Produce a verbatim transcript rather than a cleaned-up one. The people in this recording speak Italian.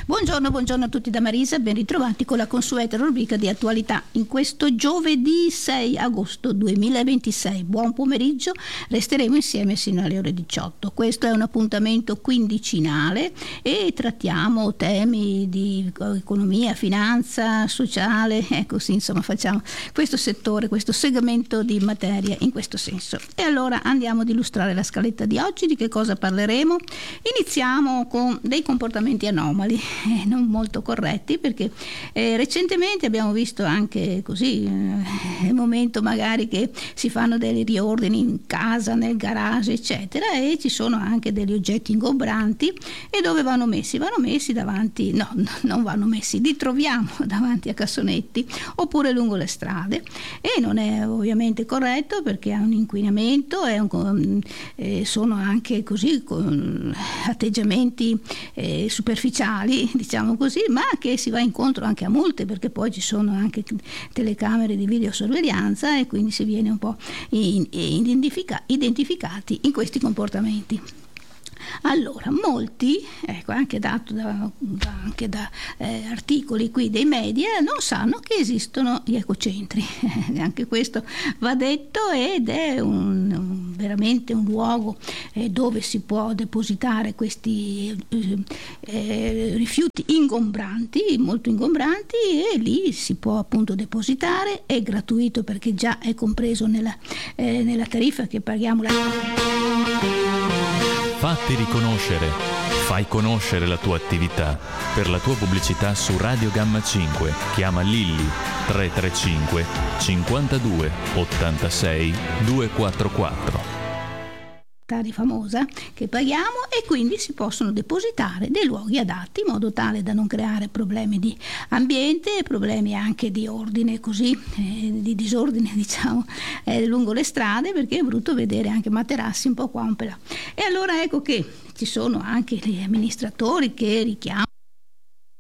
Buongiorno, buongiorno a tutti da Marisa, ben ritrovati con la consueta rubrica di attualità in questo giovedì sei agosto duemilaventisei. Buon pomeriggio, resteremo insieme sino alle ore diciotto. Questo è un appuntamento quindicinale e trattiamo temi di economia, finanza, sociale, ecco sì, insomma facciamo questo settore, questo segmento di materia in questo senso. E allora andiamo ad illustrare la scaletta di oggi. Di che cosa parleremo? Iniziamo con dei comportamenti anomali, eh, non molto corretti, perché eh, recentemente abbiamo visto anche così eh, il momento magari che si fanno dei riordini in casa, nel garage eccetera, e ci sono anche degli oggetti ingombranti. E dove vanno messi? Vanno messi davanti, no, no non vanno messi, li troviamo davanti a cassonetti oppure lungo le strade, e non è ovviamente corretto perché ha un inquinamento, è un, eh, sono anche così con atteggiamenti eh, superficiali, diciamo così, ma che si va incontro anche a multe, perché poi ci sono anche telecamere di videosorveglianza e quindi si viene un po' in, in, identifica, identificati in questi comportamenti. Allora, molti, ecco, anche dato da, da, anche da eh, articoli qui dei media, non sanno che esistono gli ecocentri. Anche questo va detto, ed è un, un, veramente un luogo eh, dove si può depositare questi eh, eh, rifiuti ingombranti, molto ingombranti, e lì si può appunto depositare. È gratuito perché già è compreso nella, eh, nella tariffa che paghiamo. Fatti riconoscere, fai conoscere la tua attività. Per la tua pubblicità su Radio Gamma cinque chiama Lilli tre tre cinque cinquantadue ottantasei duecentoquarantaquattro. Famosa che paghiamo, e quindi si possono depositare dei luoghi adatti in modo tale da non creare problemi di ambiente, problemi anche di ordine, così eh, di disordine diciamo eh, lungo le strade, perché è brutto vedere anche materassi un po' qua un po' là. E allora ecco che ci sono anche gli amministratori che richiamano